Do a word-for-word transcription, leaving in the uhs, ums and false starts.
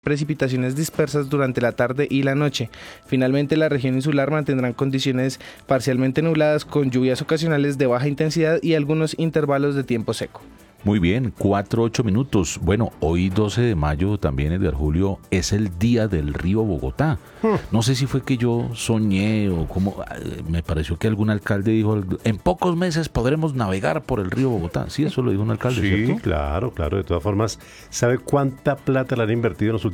precipitaciones dispersas durante la tarde y la noche. Finalmente, la región insular mantendrán condiciones parcialmente nubladas con lluvias ocasionales de baja intensidad y algunos intervalos de tiempo seco. Muy bien, cuatro, ocho minutos. Bueno, hoy doce de mayo también, Edgar Julio, es el día del río Bogotá. No sé si fue que yo soñé o cómo, me pareció que algún alcalde dijo, en pocos meses podremos navegar por el río Bogotá. Sí, eso lo dijo un alcalde, Sí, ¿cierto? claro, claro. De todas formas, ¿sabe cuánta plata le han invertido en los últimos